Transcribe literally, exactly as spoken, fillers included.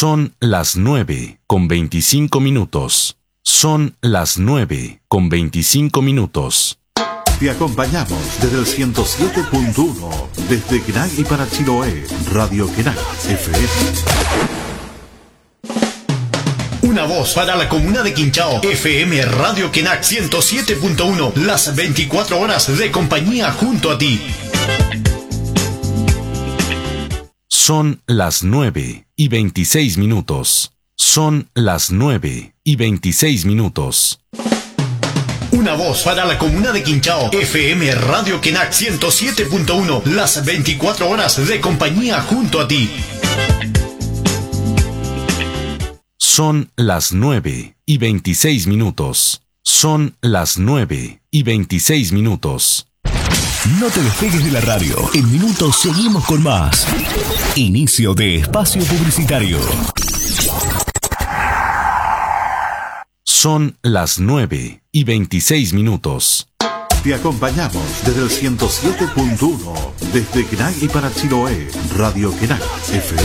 Son las nueve con veinticinco minutos. Son las nueve con veinticinco minutos. Te acompañamos desde el ciento siete punto uno, desde Quenag y para Chiloé, Radio Quenag F M. Una voz para la comuna de Quinchao, F M Radio Quenag ciento siete punto uno, las veinticuatro horas de compañía junto a ti. Son las nueve y veintiséis minutos. Son las nueve y veintiséis minutos. Una voz para la comuna de Quinchao, F M Radio Quenag ciento siete punto uno, las veinticuatro horas de compañía junto a ti. Son las nueve y veintiséis minutos. Son las nueve y veintiséis minutos. No te despegues de la radio. En minutos seguimos con más. Inicio de espacio publicitario. Son las nueve y veintiséis minutos. Te acompañamos desde el ciento siete punto uno, desde Quenag y para Chiloé, Radio Quenag F M.